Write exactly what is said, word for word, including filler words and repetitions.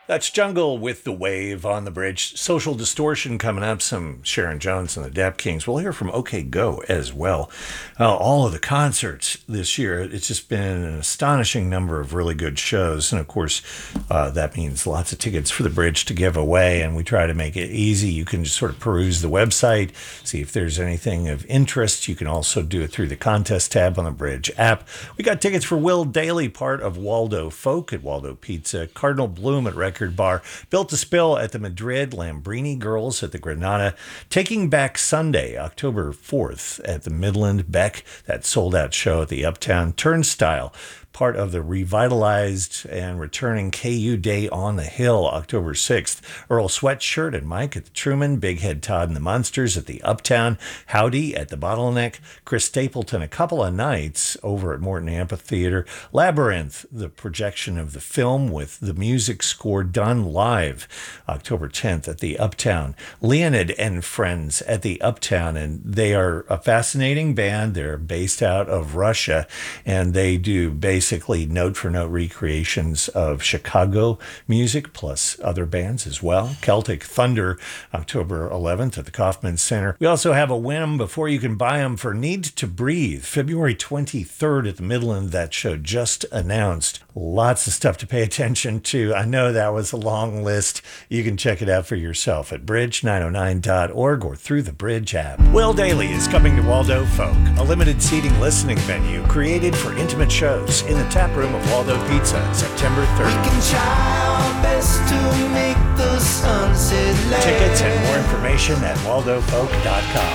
That's Jungle with The Wave on the bridge. Social Distortion coming up. Some Sharon Jones and the Dap Kings. We'll hear from OK Go as well. Uh, all of the concerts this year, it's just been an astonishing number of really good shows. And of course, uh, that means lots of tickets for the bridge to give away. And we try to make it easy. You can just sort of peruse the website, see if there's anything of interest. You can also do it through the contest tab on the bridge app. We got tickets for Will Daly, part of Waldo Folk at Waldo Pizza, Cardinal Bloom at Record Bar, Built to Spill at the Madrid, Lambrini Girls at the Granada, Taking Back Sunday, October fourth at the Midland, Beck, that sold-out show at the Uptown, Turnstile, part of the revitalized and returning K U Day on the Hill, October sixth. Earl Sweatshirt and Mike at the Truman, Big Head Todd and the Monsters at the Uptown, Howdy at the Bottleneck, Chris Stapleton a couple of nights over at Morton Amphitheater, Labyrinth, the projection of the film with the music score done live, October tenth at the Uptown, Leonid and Friends at the Uptown, and they are a fascinating band. They're based out of Russia, and they do bass basically note-for-note recreations of Chicago music, plus other bands as well. Celtic Thunder, October eleventh at the Kauffman Center. We also have a win 'em before you can buy them for Need to Breathe, February twenty-third at the Midland. That show just announced. Lots of stuff to pay attention to. I know that was a long list. You can check it out for yourself at bridge nine oh nine dot org or through the Bridge app. Will Daly is coming to Waldo Folk, a limited seating listening venue created for intimate shows in the tap room of Waldo Pizza, September third. We can try our best to make the sunset last. Tickets and more information at waldo folk dot com.